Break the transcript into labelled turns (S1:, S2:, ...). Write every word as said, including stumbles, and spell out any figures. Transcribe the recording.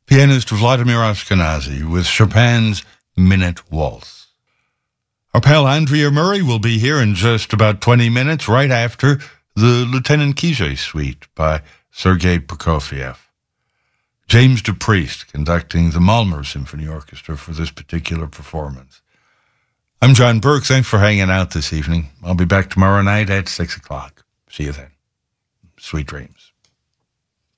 S1: Pianist Vladimir Ashkenazy with Chopin's Minute Waltz. Our pal Andrea Murray will be here in just about twenty minutes, right after the Lieutenant Kijé Suite by Sergei Prokofiev. James DePriest conducting the Malmö Symphony Orchestra for this particular performance. I'm John Burke. Thanks for hanging out this evening. I'll be back tomorrow night at six o'clock. See you then. Sweet dreams.